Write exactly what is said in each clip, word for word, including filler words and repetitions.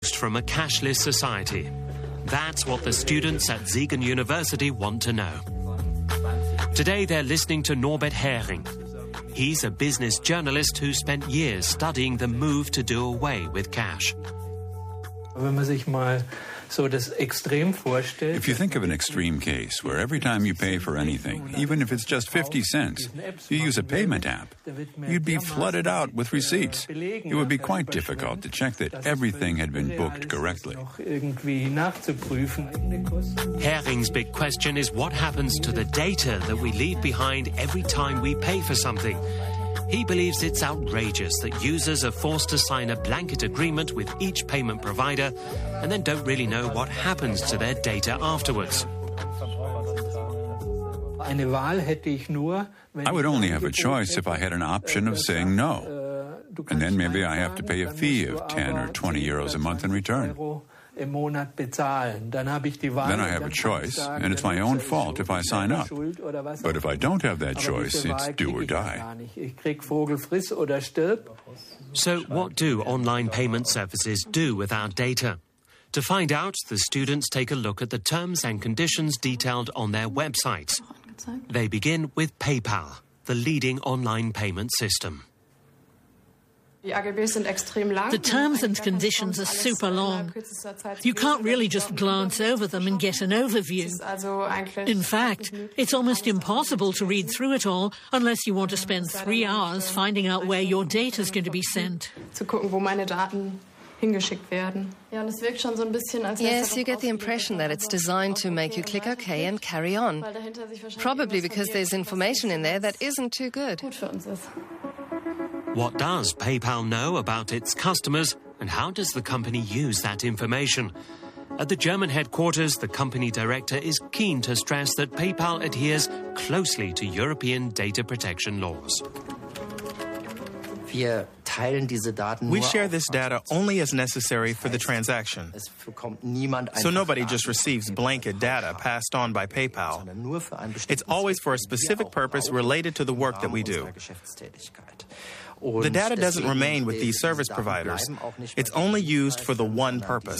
from a cashless society. That's what the students at Siegen University want to know. Today they're listening to Norbert Hering. He's a business journalist who spent years studying the move to do away with cash. If you think of an extreme case where every time you pay for anything, even if it's just fifty cents, you use a payment app, you'd be flooded out with receipts. It would be quite difficult to check that everything had been booked correctly. Hering's big question is what happens to the data that we leave behind every time we pay for something. He believes it's outrageous that users are forced to sign a blanket agreement with each payment provider and then don't really know what happens to their data afterwards. I would only have a choice if I had an option of saying no. And then maybe I have to pay a fee of ten or twenty euros a month in return. Then I have a choice, and it's my own fault if I sign up. But if I don't have that choice, it's do or die. So what do online payment services do with our data? To find out, the students take a look at the terms and conditions detailed on their websites. They begin with PayPal, the leading online payment system. The terms and conditions are super long. You can't really just glance over them and get an overview. In fact, it's almost impossible to read through it all unless you want to spend three hours finding out where your data is going to be sent. Yes, you get the impression that it's designed to make you click OK and carry on. Probably because there's information in there that isn't too good. What does PayPal know about its customers, and how does the company use that information? At the German headquarters, the company director is keen to stress that PayPal adheres closely to European data protection laws. We share this data only as necessary for the transaction. So nobody just receives blanket data passed on by PayPal. It's always for a specific purpose related to the work that we do. The data doesn't remain with these service providers. It's only used for the one purpose.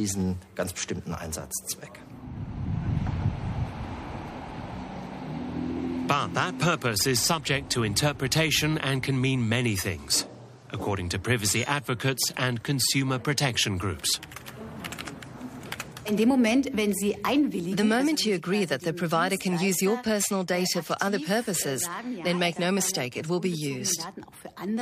But that purpose is subject to interpretation and can mean many things, according to privacy advocates and consumer protection groups. The moment you agree that the provider can use your personal data for other purposes, then make no mistake, it will be used. And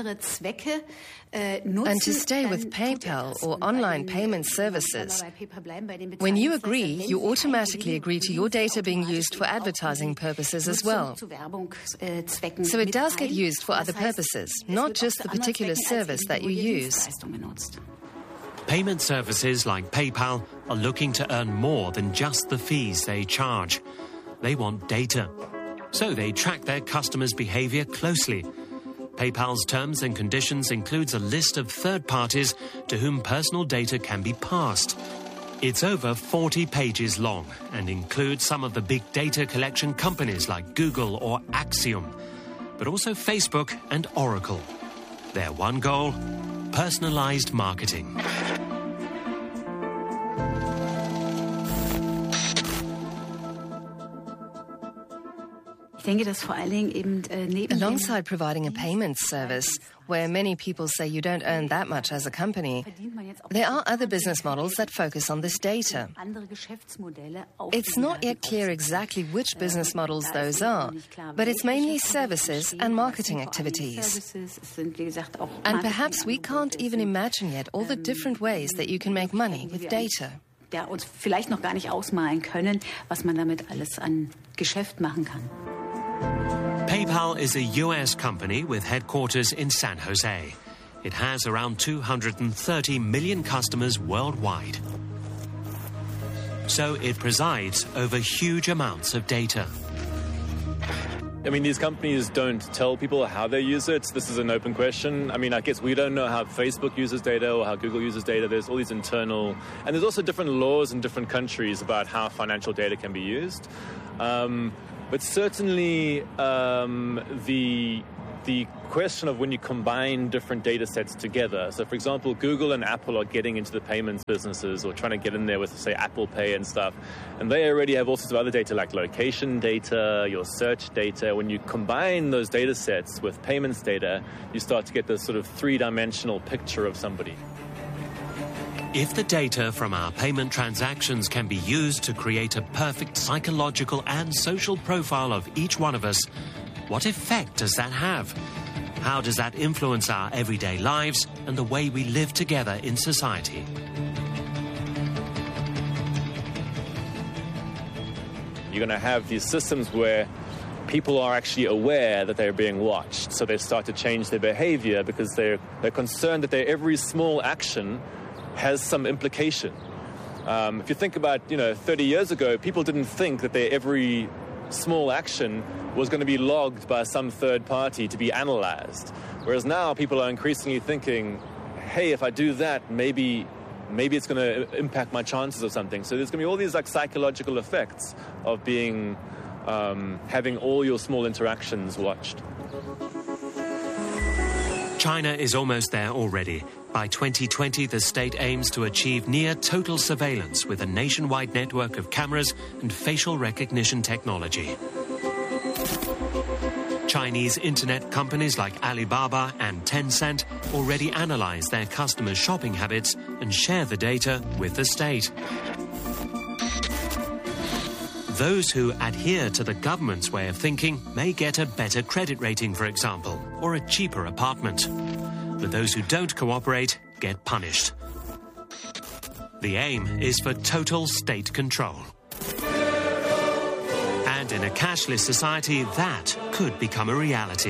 to stay with PayPal or online payment services, when you agree, you automatically agree to your data being used for advertising purposes as well. So it does get used for other purposes, not just the particular service that you use. Payment services like PayPal are looking to earn more than just the fees they charge. They want data. So they track their customers' behavior closely. PayPal's terms and conditions includes a list of third parties to whom personal data can be passed. It's over forty pages long and includes some of the big data collection companies like Google or Axiom, but also Facebook and Oracle. Their one goal: personalized marketing. Alongside providing a payments service, where many people say you don't earn that much as a company, there are other business models that focus on this data. It's not yet clear exactly which business models those are, but it's mainly services and marketing activities. And perhaps we can't even imagine yet all the different ways that you can make money with data. uns vielleicht noch gar nicht ausmalen können, was man damit alles an Geschäft machen kann. PayPal is a U S company with headquarters in San Jose. It has around two hundred thirty million customers worldwide. So it presides over huge amounts of data. I mean, these companies don't tell people how they use it. This is an open question. I mean, I guess we don't know how Facebook uses data or how Google uses data. There's all these internal... And there's also different laws in different countries about how financial data can be used. Um, but certainly um, the the question of when you combine different data sets together. So, for example, Google and Apple are getting into the payments businesses or trying to get in there with, say, Apple Pay and stuff. And they already have all sorts of other data like location data, your search data. When you combine those data sets with payments data, you start to get this sort of three-dimensional picture of somebody. If the data from our payment transactions can be used to create a perfect psychological and social profile of each one of us, what effect does that have? How does that influence our everyday lives and the way we live together in society? You're going to have these systems where people are actually aware that they're being watched, so they start to change their behavior because they're, they're concerned that their every small action has some implication. Um, if you think about, you know, thirty years ago, people didn't think that their every small action was going to be logged by some third party to be analyzed. Whereas now people are increasingly thinking, hey, if I do that, maybe maybe it's going to impact my chances of something. So there's going to be all these like psychological effects of being, um, having all your small interactions watched. China is almost there already. By twenty twenty, the state aims to achieve near total surveillance with a nationwide network of cameras and facial recognition technology. Chinese internet companies like Alibaba and Tencent already analyze their customers' shopping habits and share the data with the state. Those who adhere to the government's way of thinking may get a better credit rating, for example, or a cheaper apartment. But those who don't cooperate get punished. The aim is for total state control. And in a cashless society, that could become a reality.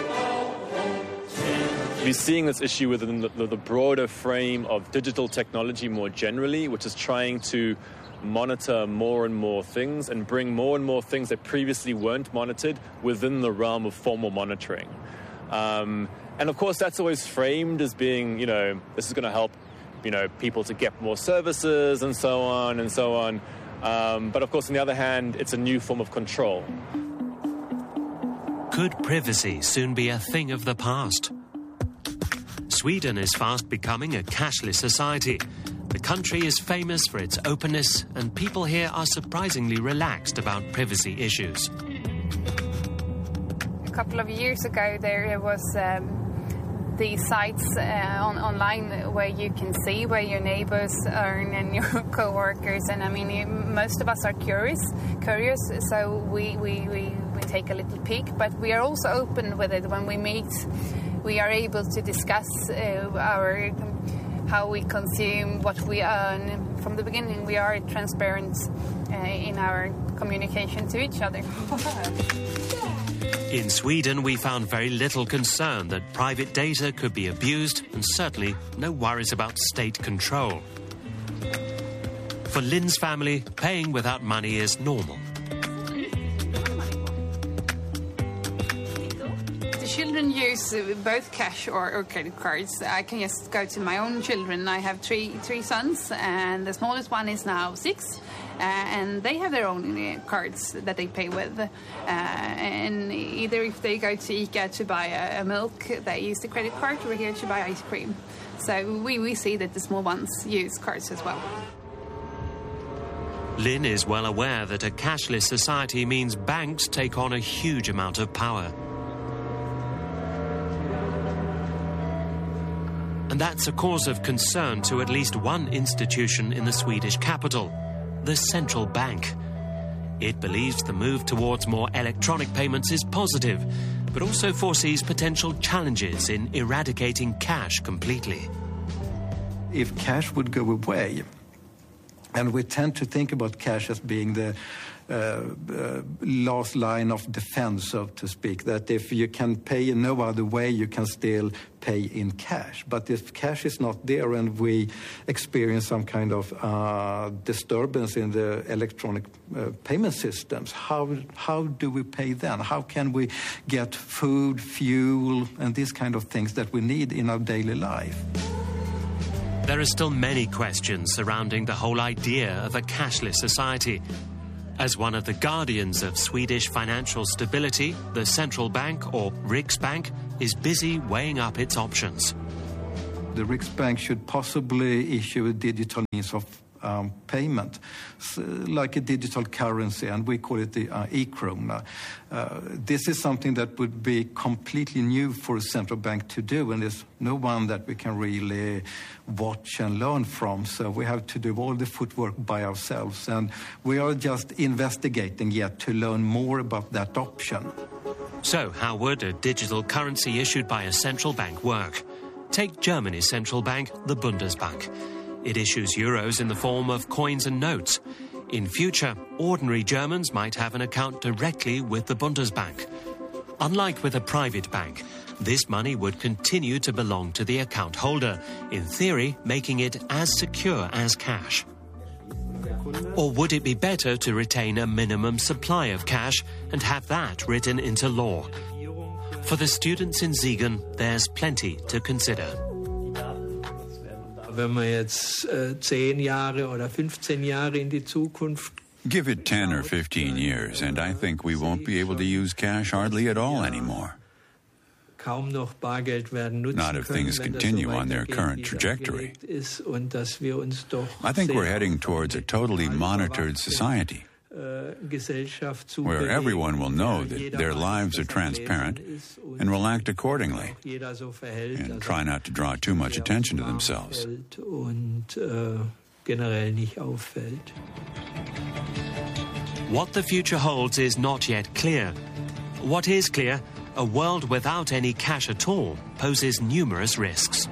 We're seeing this issue within the, the broader frame of digital technology more generally, which is trying to monitor more and more things and bring more and more things that previously weren't monitored within the realm of formal monitoring. Um, and of course, that's always framed as being, you know, this is going to help, you know, people to get more services and so on and so on. Um, but of course, on the other hand, it's a new form of control. Could privacy soon be a thing of the past? Sweden is fast becoming a cashless society. The country is famous for its openness, and people here are surprisingly relaxed about privacy issues. A couple of years ago, there was um, these sites uh, on, online where you can see where your neighbors earn and your co-workers. And I mean, you, most of us are curious, curious, so we, we, we, we take a little peek. But we are also open with it. When we meet, we are able to discuss uh, our... how we consume, what we earn. From the beginning, we are transparent uh, in our communication to each other. In Sweden, we found very little concern that private data could be abused, and certainly no worries about state control. For Lynn's family, paying without money is normal. Children use both cash or, or credit cards. I can just go to my own children. I have three three sons, and the smallest one is now six, uh, and they have their own uh, cards that they pay with. Uh, and either if they go to ICA to buy a, a milk, they use the credit card, or here to buy ice cream. So we, we see that the small ones use cards as well. Lynn is well aware that a cashless society means banks take on a huge amount of power. And that's a cause of concern to at least one institution in the Swedish capital, the central bank. It believes the move towards more electronic payments is positive, but also foresees potential challenges in eradicating cash completely. If cash would go away, and we tend to think about cash as being the Uh, uh, last line of defense, so to speak, that if you can pay in no other way, you can still pay in cash. But if cash is not there and we experience some kind of uh, disturbance in the electronic uh, payment systems, how how do we pay then? How can we get food, fuel, and these kind of things that we need in our daily life? There are still many questions surrounding the whole idea of a cashless society. As one of the guardians of Swedish financial stability, the central bank, or Riksbank, is busy weighing up its options. The Riksbank should possibly issue a digital means of um, payment, so, like a digital currency, and we call it the uh, e-krona. Uh, this is something that would be completely new for a central bank to do, and there's no one that we can really watch and learn from. So we have to do all the footwork by ourselves, and we are just investigating yet to learn more about that option. So how would a digital currency issued by a central bank work? Take Germany's central bank, the Bundesbank. It issues euros in the form of coins and notes. In future, ordinary Germans might have an account directly with the Bundesbank. Unlike with a private bank, this money would continue to belong to the account holder, in theory making it as secure as cash. Or would it be better to retain a minimum supply of cash and have that written into law? For the students in Siegen, there's plenty to consider. Wenn man jetzt zehn Jahre oder fünfzehn Jahre in die Zukunft. Give it ten or fifteen years, and I think we won't be able to use cash hardly at all anymore. Kaum noch Bargeld werden nutzen Not if things continue on their current trajectory. I think we're heading towards a totally monitored society, where everyone will know that their lives are transparent and will act accordingly, and try not to draw too much attention to themselves. What the future holds is not yet clear. What is clear, a world without any cash at all poses numerous risks.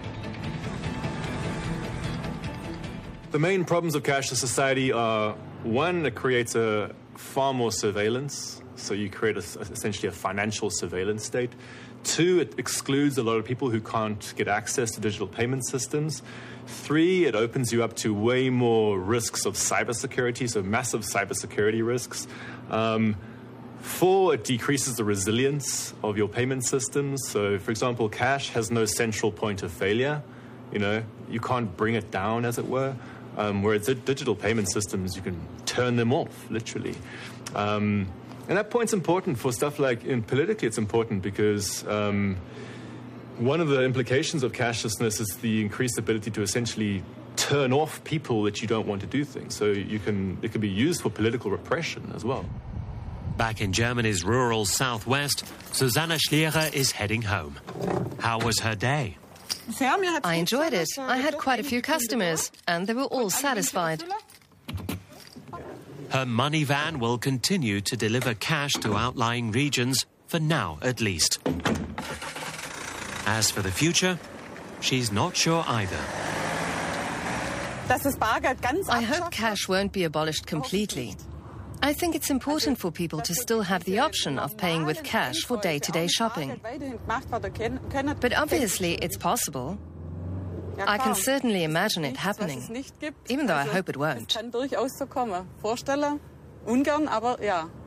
The main problems of cashless society are, one, it creates a far more surveillance, so you create a, essentially a financial surveillance state. Two, it excludes a lot of people who can't get access to digital payment systems. Three, it opens you up to way more risks of cybersecurity, so massive cybersecurity risks. Um, Four, it decreases the resilience of your payment systems. So, for example, cash has no central point of failure. You know, you can't bring it down, as it were. Um, whereas digital payment systems, you can turn them off, literally. Um, and that point's important for stuff like, in politically, it's important because um, one of the implications of cashlessness is the increased ability to essentially turn off people that you don't want to do things. So you can, it can be used for political repression as well. Back in Germany's rural southwest, Susanna Schlierer is heading home. How was her day? I enjoyed it. I had quite a few customers, and they were all satisfied. Her money van will continue to deliver cash to outlying regions, for now at least. As for the future, she's not sure either. I hope cash won't be abolished completely. I think it's important for people to still have the option of paying with cash for day-to-day shopping. But obviously it's possible. I can certainly imagine it happening, even though I hope it won't.